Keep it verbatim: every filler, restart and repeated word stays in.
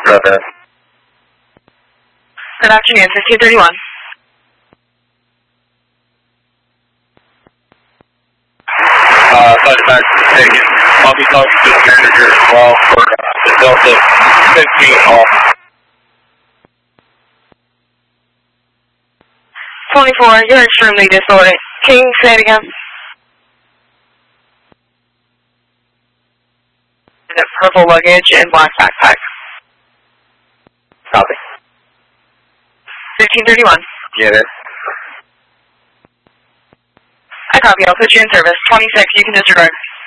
Brother. Good afternoon, fifteen thirty-one. Uh, Thunder back taking. I'll be talking to the manager as well for the Delta fifteen call. twenty-four, you're extremely disordered. Can you say it again? The purple luggage and black backpack. Copy. fifteen thirty-one. Get it. I copy. I'll put you in service. twenty-six, you can disregard.